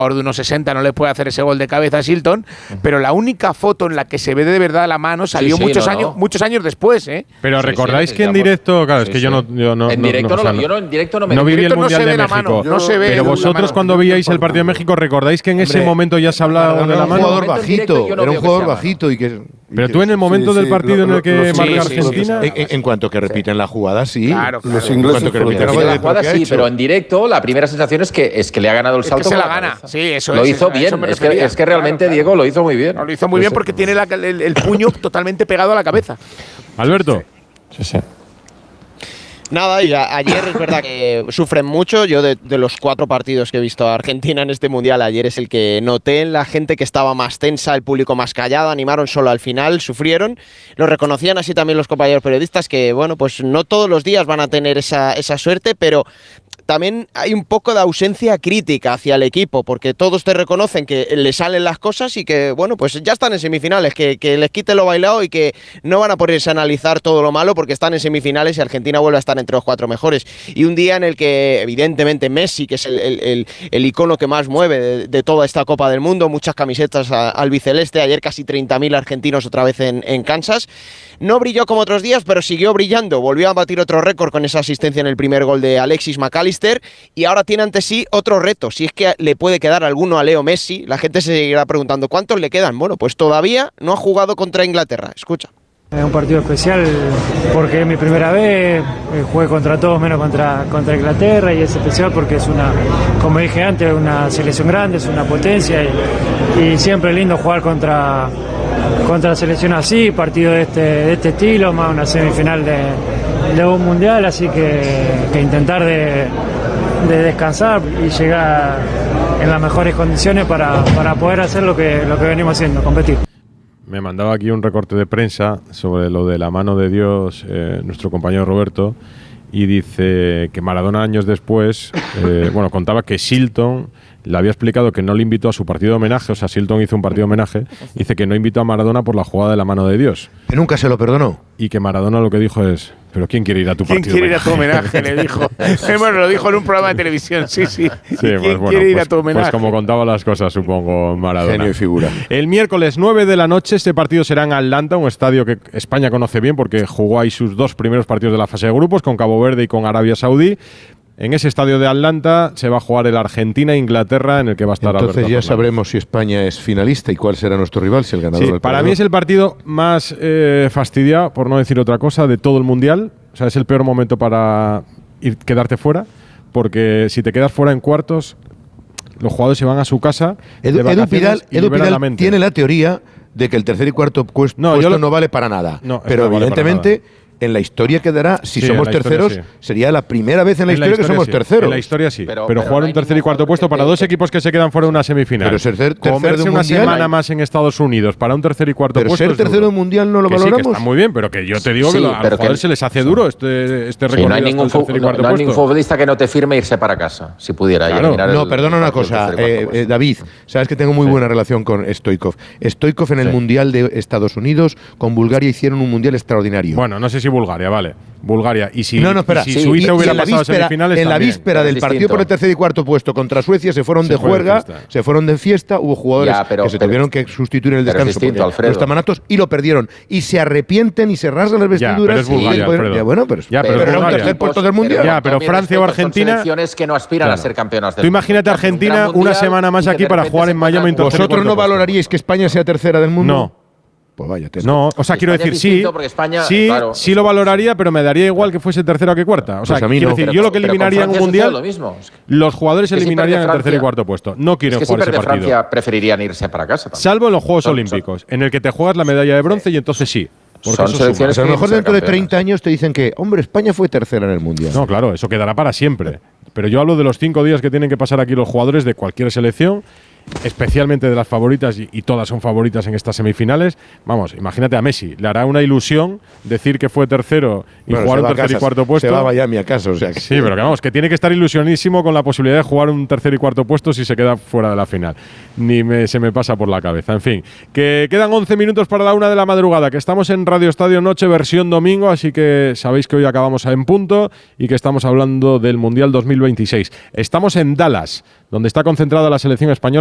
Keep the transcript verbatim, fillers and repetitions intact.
de unos sesenta no le puede hacer ese gol de cabeza a Shilton, pero la única foto en la que se ve de verdad la mano salió sí, sí, muchos, no, años, no. muchos años después, ¿eh? Pero sí, recordáis sí, que en directo, claro, es sí, que sí. yo no, yo no, en no, directo no, no, o sea, yo no, en directo no me no viví el no Mundial se de ve México, mano, no se ve pero vosotros cuando veíais el partido de México, ¿recordáis que en ese Hombre, momento ya se hablaba de la mano? Era un jugador bajito, era un jugador bajito y que… Pero tú en el momento del partido en el que marca Argentina… En cuanto que repiten la jugada, sí. Claro, los ingleses que repiten la jugada, sí, pero en directo la primera sensación es que es que le ha ganado el salto. Es que se la gana, sí, eso Lo es. hizo bien, es que, es que realmente claro, Diego lo hizo muy bien. No, lo hizo muy bien porque tiene la, el, el puño totalmente pegado a la cabeza. Alberto. Sí, sí. Nada, y a, ayer es verdad que sufren mucho. Yo de, de los cuatro partidos que he visto a Argentina en este Mundial, ayer es el que noté en la gente que estaba más tensa, el público más callado, animaron solo al final, sufrieron. Lo reconocían así también los compañeros periodistas que, bueno, pues no todos los días van a tener esa, esa suerte, pero también hay un poco de ausencia crítica hacia el equipo, porque todos te reconocen que le salen las cosas y que, bueno, pues ya están en semifinales, que, que les quite lo bailado y que no van a ponerse a analizar todo lo malo porque están en semifinales y Argentina vuelve a estar entre los cuatro mejores. Y un día en el que, evidentemente, Messi, que es el, el, el, el icono que más mueve de, de toda esta Copa del Mundo, muchas camisetas a, albiceleste, ayer casi treinta mil argentinos otra vez en, en Kansas. No brilló como otros días, pero siguió brillando. Volvió a batir otro récord con esa asistencia en el primer gol de Alexis McAllister y ahora tiene ante sí otro reto. Si es que le puede quedar alguno a Leo Messi, la gente se seguirá preguntando ¿cuántos le quedan? Bueno, pues todavía no ha jugado contra Inglaterra. Escucha. Es un partido especial porque es mi primera vez, jugué contra todos menos contra, contra Inglaterra y es especial porque es una, como dije antes, una selección grande, es una potencia y, y siempre es lindo jugar contra, contra selección así, partido de este, de este estilo, más una semifinal de, de un mundial, así que, que intentar de, de descansar y llegar en las mejores condiciones para, para poder hacer lo que, lo que venimos haciendo, competir. Me mandaba aquí un recorte de prensa sobre lo de la mano de Dios, eh, nuestro compañero Roberto, y dice que Maradona años después, eh, bueno, contaba que Shilton le había explicado que no le invitó a su partido de homenaje, o sea, Shilton hizo un partido de homenaje, dice que no invitó a Maradona por la jugada de la mano de Dios. Que nunca se lo perdonó. Y que Maradona lo que dijo es, ¿pero quién quiere ir a tu ¿Quién partido quiere ir a tu homenaje? Le dijo. Bueno, lo dijo en un programa de televisión, sí, sí. Sí, ¿Quién pues bueno, quiere ir pues, a tu homenaje? Pues como contaba las cosas, supongo, Maradona. Genio y figura. El miércoles nueve de la noche este partido será en Atlanta, un estadio que España conoce bien porque jugó ahí sus dos primeros partidos de la fase de grupos con Cabo Verde y con Arabia Saudí. En ese estadio de Atlanta se va a jugar el Argentina-Inglaterra, en el que va a estar Entonces Alberto ya Fernández. Sabremos si España es finalista y cuál será nuestro rival, si el ganador Sí, del para partido. mí es el partido más eh, fastidiado, por no decir otra cosa, de todo el Mundial. O sea, es el peor momento para ir, quedarte fuera, porque si te quedas fuera en cuartos, los jugadores se van a su casa. Edu, de Edu Pidal, y Edu liberan Pidal la mente. tiene la teoría de que el tercer y cuarto puesto No, no, yo lo- no vale para nada. No, pero no vale para evidentemente en la historia quedará, si Sí, somos en la historia terceros, sí. sería la primera vez en la, En la historia, que somos sí. terceros. En la historia sí, Pero- pero, pero jugar no un hay tercer y ningún cuarto jugador puesto que para te- dos equipos que se quedan fuera de una semifinal. Pero ser ter- tercero Comerse de un una mundial- semana más en Estados Unidos para un tercer y cuarto Pero puesto ser es tercero duro. en mundial no lo Que sí, valoramos. que está muy bien, pero que yo te digo Sí, que lo- a los pero que- jugadores se les hace duro este, este Sí, recorrido no hay hasta ningún, el tercer y fu- cuarto no, no hay ningún puesto. futbolista que no te firme irse para casa, si pudiera. y Claro. eliminar el- No, perdona una el cosa, tercer y cuarto eh, puesto. eh, David, sabes que tengo muy buena relación con Stoichkov. Stoichkov en el Sí. Mundial de Estados Unidos con Bulgaria hicieron un Mundial extraordinario. Bueno, no sé si Bulgaria, vale. Bulgaria. Y si, no, no, espera. y si Sí, Suiza y- y hubiera en la pasado víspera, a semifinales en la también. víspera Pero del es partido distinto. por el tercer y cuarto puesto contra Suecia se fueron Se de fue de juerga, fiesta. se fueron de fiesta, hubo jugadores Ya, pero- que se pero- tuvieron que sustituir en el pero es descanso distinto, porque Alfredo. no estaban aptos y lo perdieron. Y se arrepienten y se rasgan las Ya, vestiduras. pero es Bulgaria, y pueden- Alfredo. ya, bueno, pero, Ya, pero pero es era un Bulgaria. tercer puesto del Mundial. Ya, pero con mi Francia o respeto, son Argentina- selecciones que no aspiran Claro. a ser campeonas del Tú imagínate a mundo. Hacen un Argentina gran una mundial semana más y que aquí de para repente jugar se en Miami en encuentran- tercer y ¿Vosotros cuarto no puesto. valoraríais que España sea tercera del mundo? No. Pues vaya, te- No, o sea, quiero España decir, es sí, distinto porque España, sí, claro, sí lo valoraría, pero me daría igual que fuese tercera que cuarta. O sea, Pues a mí quiero no. decir, Pero yo con- lo que pero con eliminaría en un Francia mundial, sucede lo mismo. Es que- los jugadores es que si eliminarían pierde en tercer y Francia- cuarto puesto. No quieren Es que si jugar ese pierde partido. Francia preferirían irse para casa también. Salvo en los Juegos Son- Olímpicos, en el que te juegas la medalla de bronce y entonces sí. Porque Son eso selecciones Pues a lo que mejor ser dentro de campeonas. treinta años te dicen que, hombre, España fue tercera en el Mundial. suma. No, claro, eso quedará para siempre. Pero yo hablo de los cinco días que tienen que pasar aquí los jugadores de cualquier selección especialmente de las favoritas, y, y todas son favoritas en estas semifinales. Vamos, imagínate a Messi, le hará una ilusión decir que fue tercero y bueno, jugar un tercer casa, y cuarto puesto. Se va a Miami acaso, o sea que… Sí, pero que vamos, que tiene que estar ilusionísimo con la posibilidad de jugar un tercer y cuarto puesto si se queda fuera de la final. Ni me, se me pasa por la cabeza. En fin, que quedan once minutos para la una de la madrugada, que estamos en Radio Estadio Noche versión domingo, así que sabéis que hoy acabamos en punto y que estamos hablando del Mundial dos mil veintiséis. Estamos en Dallas, donde está concentrada la selección española.